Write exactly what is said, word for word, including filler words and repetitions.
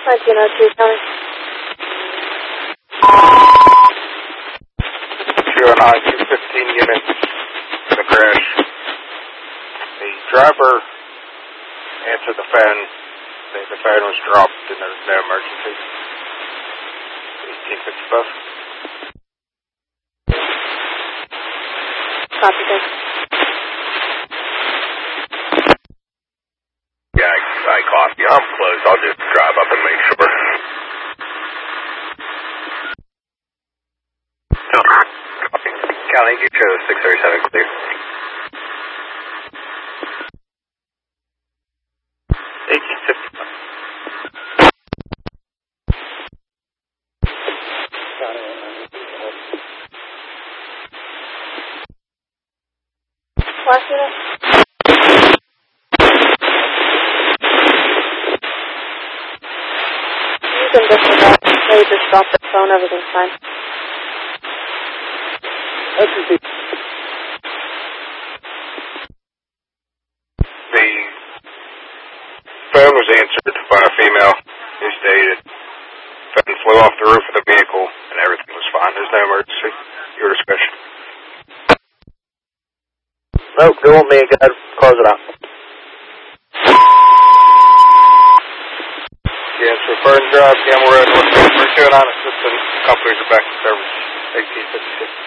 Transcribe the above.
nineteen oh two, County. two oh nine, two fifteen units for the crash. The driver answered the phone. The, the phone was dropped and there was no emergency. eighteen fifty-five. Copy, thanks. Yeah, I, I copy. I'm close. I'll just drive up and make sure. County, you chose six thirty-seven clear. eighteen fifty-five. Last unit? You can disregard. They just dropped the phone, everything's fine. The phone was answered by a female who stated phone flew off the roof of the vehicle and everything was fine. There's no emergency. Your discretion. Nope, go on me. Go ahead. Close it out. Yes, referring drive, Gamma Road, North two oh nine, assistant companies are back in service, eighteen fifty-six.